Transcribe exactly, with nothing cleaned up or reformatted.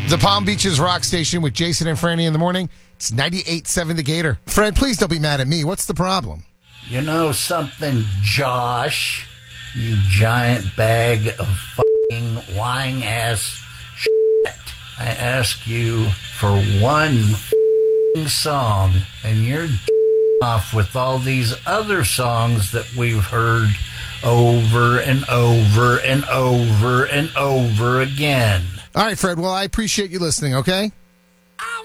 The Palm Beaches Rock Station with Jason and Franny in the morning. It's ninety-eight point seven The Gator. Fred, please don't be mad at me. What's the problem? You know something, Josh? You giant bag of fucking lying ass shit. I ask you for one fucking song, and you're off with all these other songs that we've heard over and over and over and over again. All right, Fred. Well, I appreciate you listening, okay? I